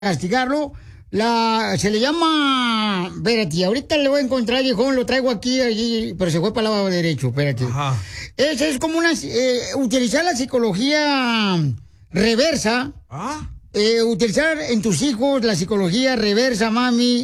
castigarlo. Se le llama... Espérate, ahorita le voy a encontrar, viejón, lo traigo allí, pero se fue para el lado derecho, espérate. Ajá. Es como utilizar la psicología reversa. ¿Ah? Utilizar en tus hijos la psicología reversa, mami,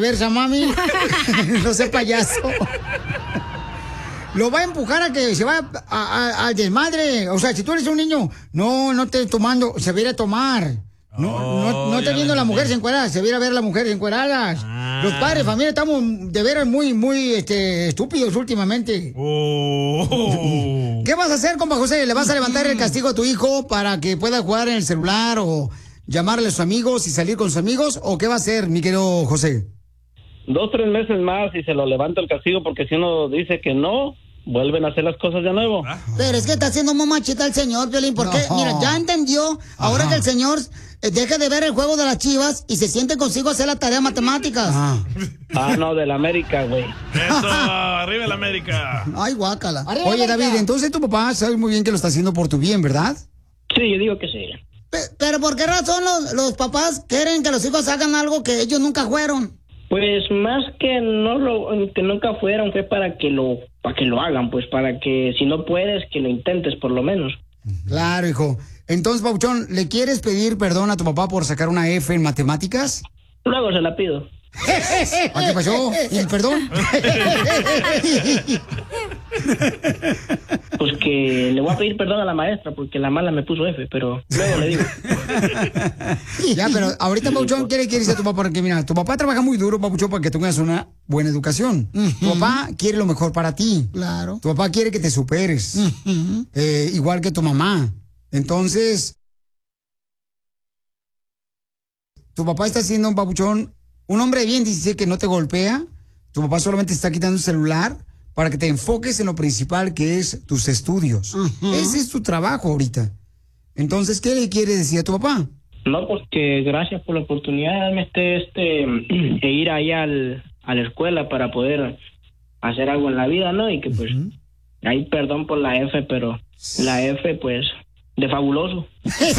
no sé, payaso. Lo va a empujar a que se vaya al desmadre. O sea, si tú eres un niño, no estés tomando, se va a ir a tomar. No está viendo a las mujeres encueradas, se viene a ver a las mujeres encueradas. Los padres de familia estamos de veras muy estúpidos últimamente. ¿Qué vas a hacer, compa José? ¿Le vas a levantar el castigo a tu hijo para que pueda jugar en el celular o llamarle a sus amigos y salir con sus amigos? ¿O qué va a hacer, mi querido José? 2, 3 meses más y se lo levanta el castigo, porque si uno dice que no, vuelven a hacer las cosas de nuevo. Pero es que está haciendo muy machita el señor, Piolín, porque, mira, ya entendió, ahora que el señor deja de ver el juego de las Chivas y se siente consigo a hacer la tarea de matemáticas. No, del América, güey. Eso, arriba el América. Ay, guácala. Oye, David, entonces tu papá sabe muy bien que lo está haciendo por tu bien, ¿verdad? Sí, yo digo que sí. Pero ¿por qué razón los papás quieren que los hijos hagan algo que ellos nunca fueron? Pues más que que nunca fueron, fue para que lo hagan, pues para que si no puedes, que lo intentes por lo menos. Claro, hijo. Entonces, Pauchón, ¿le quieres pedir perdón a tu papá por sacar una F en matemáticas? Luego se la pido. ¿Qué pasó? ¿Y el perdón? Pues que le voy a pedir perdón a la maestra porque la mala me puso F, pero luego le digo. Ya, pero ahorita, Pauchón, ¿qué le quieres a tu papá? Porque mira, tu papá trabaja muy duro, Pauchón, para que tengas una buena educación. Tu papá quiere lo mejor para ti. Claro. Tu papá quiere que te superes. Igual que tu mamá. Entonces, tu papá está siendo un papuchón, un hombre bien, dice que no te golpea. Tu papá solamente está quitando el celular para que te enfoques en lo principal, que es tus estudios. Ese es tu trabajo ahorita. Entonces, ¿qué le quieres decir a tu papá? No, pues que gracias por la oportunidad de ir ahí a la escuela para poder hacer algo en la vida, ¿no? Y que pues, ahí perdón por la F, pero la F, pues, de fabuloso.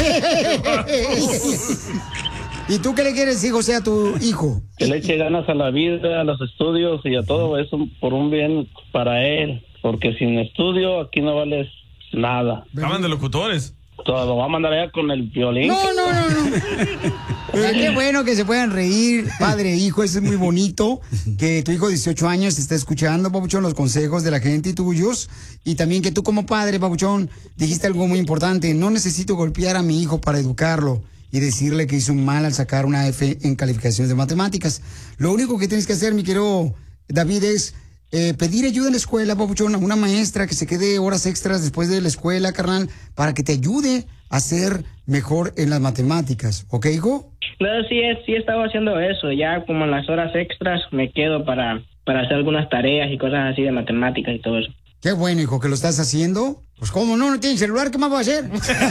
¿Y tú qué le quieres decir, José, a tu hijo? Que le eche ganas a la vida, a los estudios y a todo eso por un bien para él. Porque sin estudio aquí no vales nada. Estaban de locutores. Todo lo va a mandar allá con el violín. No. Qué bueno que se puedan reír, padre e hijo. Eso es muy bonito. Que tu hijo de 18 años está escuchando, papuchón, los consejos de la gente y tuyos. Y también que tú como padre, papuchón, dijiste algo muy importante. No necesito golpear a mi hijo para educarlo y decirle que hizo mal al sacar una F en calificaciones de matemáticas. Lo único que tienes que hacer, mi querido David, es pedir ayuda en la escuela, papuchón, a una maestra que se quede horas extras después de la escuela, carnal, para que te ayude a ser mejor en las matemáticas. ¿Ok, hijo? Claro, sí he estado haciendo eso. Ya como en las horas extras me quedo para hacer algunas tareas y cosas así de matemáticas y todo eso. Qué bueno, hijo, que lo estás haciendo. Pues cómo no tiene celular, ¿qué más va a hacer?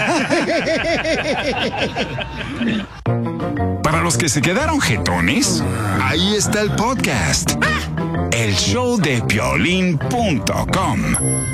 Para los que se quedaron jetones, ahí está el podcast. El show de Piolín.com.